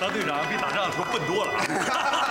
当队长比打仗的时候笨多了。